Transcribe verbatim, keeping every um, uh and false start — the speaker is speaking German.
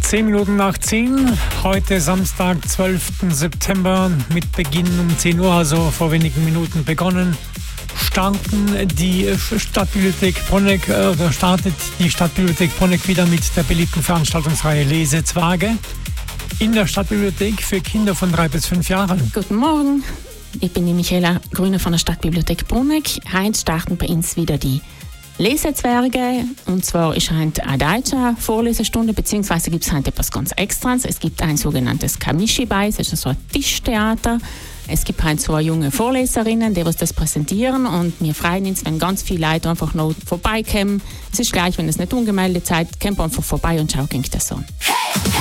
Zehn Minuten nach zehn, heute Samstag, zwölften September, mit Beginn um zehn Uhr, also vor wenigen Minuten begonnen, starten die Stadtbibliothek Bronegg, äh, oder startet die Stadtbibliothek Bronegg wieder mit der beliebten Veranstaltungsreihe Lesezwerge in der Stadtbibliothek für Kinder von drei bis fünf Jahren. Guten Morgen, ich bin die Michaela Grüner von der Stadtbibliothek Bronegg. Heute starten bei uns wieder die Lesezwerge, und zwar ist heute eine deutsche Vorlesestunde, beziehungsweise gibt es heute etwas ganz Extras. Es gibt ein sogenanntes Kamishibai, das ist so ein Tischtheater. Es gibt heute zwei junge Vorleserinnen, die was das präsentieren, und wir freuen uns, wenn ganz viele Leute einfach noch vorbeikommen. Es ist gleich, wenn es nicht ungemeldet seid, kommt einfach vorbei und schaut euch das an.